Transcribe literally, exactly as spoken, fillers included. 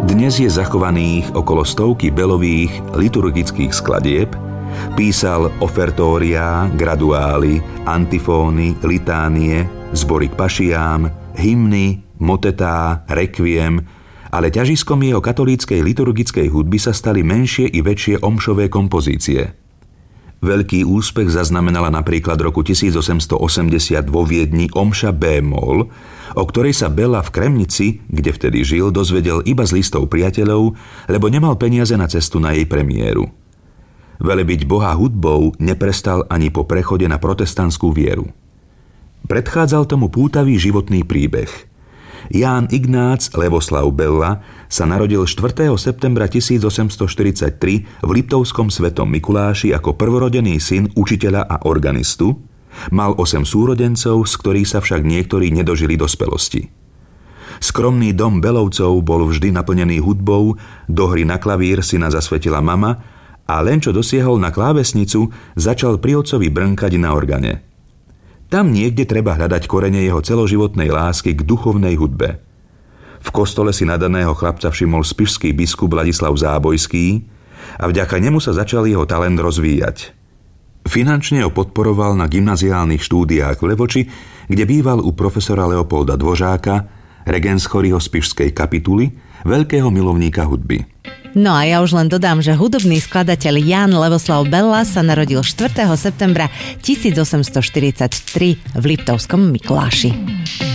Dnes je zachovaných okolo stovky Bellových liturgických skladieb, písal ofertóriá, graduály, antifóny, litánie, zbory k pašiám, hymny, motetá, rekviem, ale ťažiskom jeho katolíckej liturgickej hudby sa stali menšie i väčšie omšové kompozície. Veľký úspech zaznamenala napríklad roku tisícosemstoosemdesiat vo Viedni omša B-moll, o ktorej sa Bella v Kremnici, kde vtedy žil, dozvedel iba z listov priateľov, lebo nemal peniaze na cestu na jej premiéru. Velebiť Boha hudbou neprestal ani po prechode na protestantskú vieru. Predchádzal tomu pútavý životný príbeh. Ján Ignác Levoslav Bella sa narodil štvrtého septembra tisícosemstoštyridsaťtri v Liptovskom Svetom Mikuláši ako prvorodený syn učiteľa a organistu. Mal osem súrodencov, z ktorých sa však niektorí nedožili dospelosti. Skromný dom Bellovcov bol vždy naplnený hudbou, do hry na klavír syna zasvetila mama a len čo dosiahol na klávesnicu, začal pri otcovi brnkať na organe. Tam niekde treba hľadať korene jeho celoživotnej lásky k duchovnej hudbe. V kostole si nadaného chlapca všimol spišský biskup Ladislav Zábojský a vďaka nemu sa začal jeho talent rozvíjať. Finančne ho podporoval na gymnaziálnych štúdiách v Levoči, kde býval u profesora Leopolda Dvořáka, regenschoriho spišskej kapituly, veľkého milovníka hudby. No a ja už len dodám, že hudobný skladateľ Ján Levoslav Bella sa narodil štvrtého septembra tisícosemstoštyridsaťtri v Liptovskom Mikuláši.